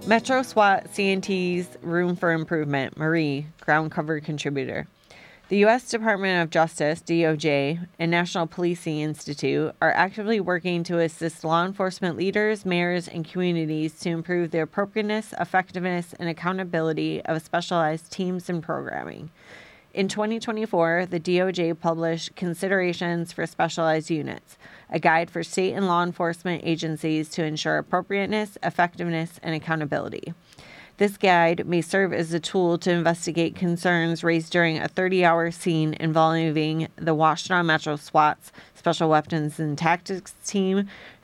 Metro SWAT CNT's Room for Improvement, Marie, ground cover contributor. The U.S. Department of Justice, DOJ, and National Policing Institute are actively working to assist law enforcement leaders, mayors, and communities to improve the appropriateness, effectiveness, and accountability of specialized teams and programming. In 2024, the DOJ published Considerations for Specialized Units, a guide for state and law enforcement agencies to ensure appropriateness, effectiveness, and accountability. This guide may serve as a tool to investigate concerns raised during a 30-hour scene involving the Washtenaw Metro SWAT's Special Weapons and Tactics Team,